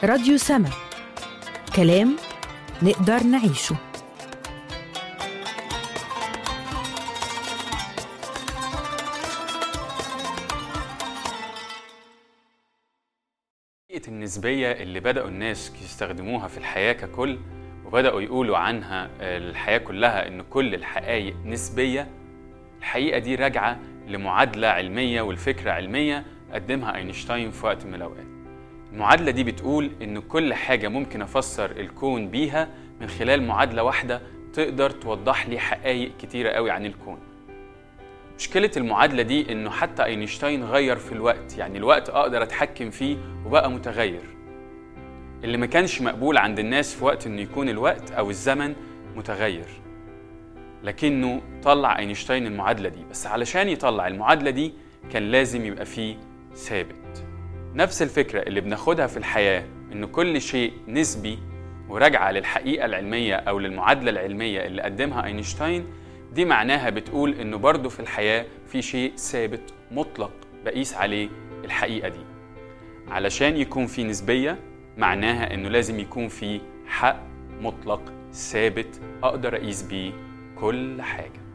راديو سما، كلام نقدر نعيشه. النسبية اللي بدأوا الناس يستخدموها في الحياة ككل، وبدأوا يقولوا عنها الحياة كلها إن كل الحقائق نسبية. الحقيقة دي راجعة لمعادلة علمية والفكرة علمية قدمها أينشتاين في وقت من الأوقات. المعادلة دي بتقول إن كل حاجة ممكن أفسر الكون بيها من خلال معادلة واحدة تقدر توضح لي حقائق كتيرة قوي عن الكون. مشكلة المعادلة دي إنه حتى أينشتاين غير في الوقت، يعني الوقت أقدر أتحكم فيه وبقى متغير. اللي ما كانش مقبول عند الناس في وقت إنه يكون الوقت أو الزمن متغير، لكنه طلع أينشتاين المعادلة دي. بس علشان يطلع المعادلة دي كان لازم يبقى فيه ثابت. نفس الفكرة اللي بناخدها في الحياة إنه كل شيء نسبي وراجعة للحقيقة العلمية أو للمعادلة العلمية اللي قدمها أينشتاين، دي معناها بتقول إنه برضو في الحياة في شيء ثابت مطلق بقيس عليه الحقيقة دي. علشان يكون في نسبية معناها إنه لازم يكون في حق مطلق ثابت أقدر أقيس بيه كل حاجة.